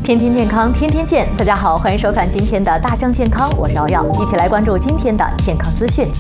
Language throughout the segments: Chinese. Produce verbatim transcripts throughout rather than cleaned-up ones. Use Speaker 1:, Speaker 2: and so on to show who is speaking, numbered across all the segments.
Speaker 1: 天天健康，天天见。大家好，欢迎收看今天的大象健康，我是瑶瑶，一起来关注今天的健康资讯。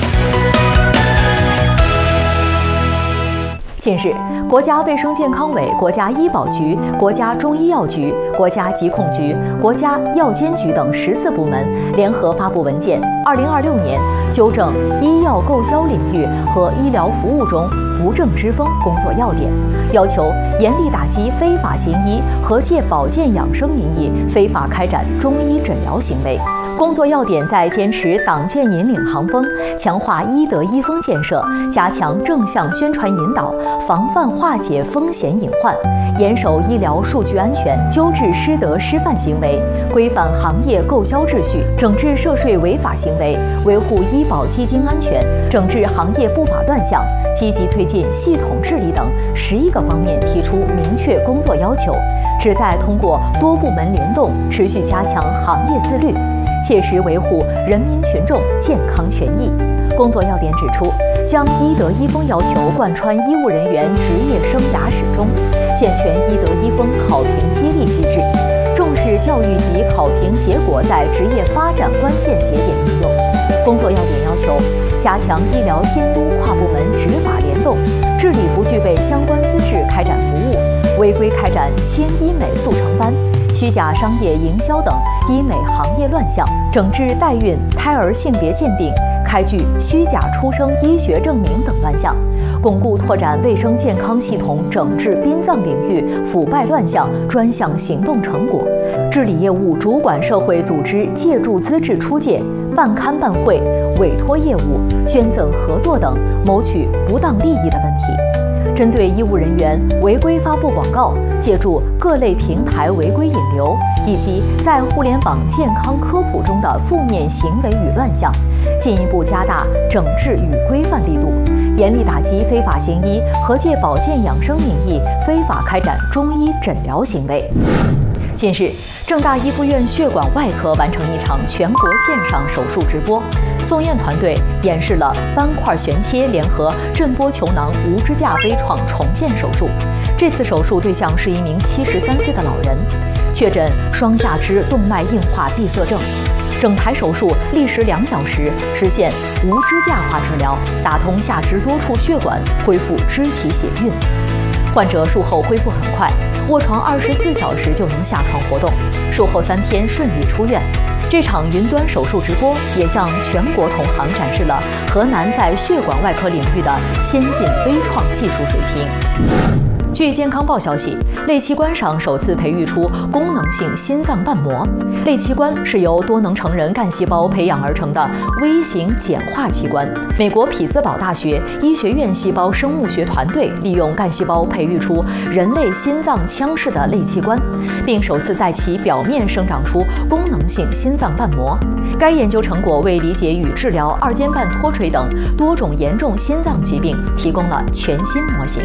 Speaker 1: 近日，国家卫生健康委、国家医保局、国家中医药局、国家疾控局、国家药监局等十四部门联合发布文件《二零二六年纠正医药购销领域和医疗服务中不正之风工作要点》，要求严厉打击非法行医和借保健养生名义非法开展中医诊疗行为。工作要点在坚持党建引领行风，强化医德医风建设，加强正向宣传引导，防范化解风险隐患，严守医疗数据安全，纠治失德失范行为，规范行业购销秩序，整治涉税违法行为，维护医保基金安全，整治行业不法乱象，积极推进系统治理等十一个方面提出明确工作要求，旨在通过多部门联动，持续加强行业自律，切实维护人民群众健康权益。工作要点指出，将医德医风要求贯穿医务人员职业生涯始终，健全医德医风考评激励机制，重视教育及考评结果在职业发展关键节点应用。工作要点要求，加强医疗监督跨部门执法联动，治理不具备相关资质开展服务、违规开展轻医美速成班、虚假商业营销等医美行业乱象，整治代孕、胎儿性别鉴定、开具虚假出生医学证明等乱象，巩固拓展卫生健康系统整治殡葬领域腐败乱象专项行动成果，治理业务主管社会组织借助资质出借、办刊办会、委托业务、捐赠合作等谋取不当利益的问题。针对医务人员违规发布广告、借助各类平台违规引流，以及在互联网健康科普中的负面行为与乱象，进一步加大整治与规范力度，严厉打击非法行医和借保健养生名义非法开展中医诊疗行为。近日，正大一附院血管外科完成一场全国线上手术直播，宋燕团队演示了斑块旋切联合震波球囊无支架微创重建手术。这次手术对象是一名七十三岁的老人，确诊双下肢动脉硬化闭塞症。整台手术历时两小时，实现无支架化治疗，打通下肢多处血管，恢复肢体血运。患者术后恢复很快，卧床二十四小时就能下床活动，术后三天顺利出院。这场云端手术直播也向全国同行展示了河南在血管外科领域的先进微创技术水平。据健康报消息，类器官上首次培育出功能性心脏瓣膜。类器官是由多能成人干细胞培养而成的微型简化器官。美国匹兹堡大学医学院细胞生物学团队利用干细胞培育出人类心脏腔式的类器官，并首次在其表面生长出功能性心脏瓣膜。该研究成果为理解与治疗二尖瓣脱垂等多种严重心脏疾病提供了全新模型。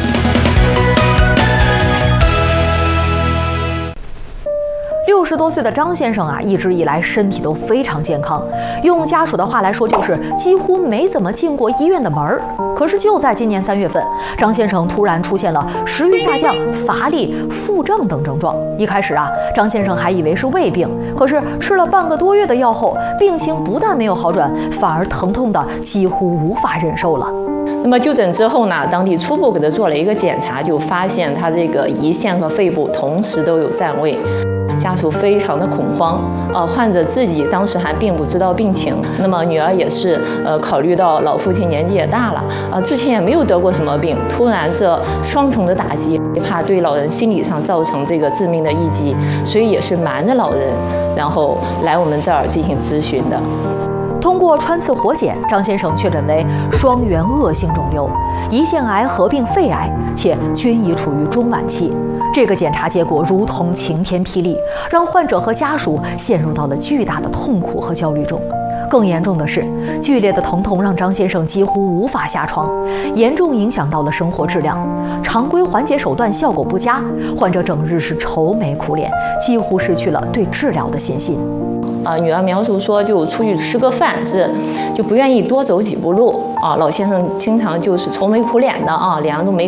Speaker 1: 六十多岁的张先生啊，一直以来身体都非常健康，用家属的话来说，就是几乎没怎么进过医院的门儿。可是就在今年三月份，张先生突然出现了食欲下降、乏力、腹胀等症状。一开始啊，张先生还以为是胃病，可是吃了半个多月的药后，病情不但没有好转，反而疼痛的几乎无法忍受了。
Speaker 2: 那么就诊之后呢，当地初步给他做了一个检查，就发现他这个胰腺和肺部同时都有占位。家属非常的恐慌，呃，患者自己当时还并不知道病情，那么女儿也是，呃，考虑到老父亲年纪也大了，啊、呃，之前也没有得过什么病，突然这双重的打击，怕对老人心理上造成这个致命的一击，所以也是瞒着老人，然后来我们这儿进行咨询的。
Speaker 1: 通过穿刺活检，张先生确诊为双元恶性肿瘤，胰腺癌合并肺癌，且均已处于中晚期。这个检查结果如同晴天霹雳，让患者和家属陷入到了巨大的痛苦和焦虑中。更严重的是，剧烈的疼痛让张先生几乎无法下床，严重影响到了生活质量。常规缓解手段效果不佳，患者整日是愁眉苦脸，几乎失去了对治疗的信心。
Speaker 2: 啊、呃，女儿描述说，就出去吃个饭是，就不愿意多走几步路啊。老先生经常就是愁眉苦脸的啊，脸上都没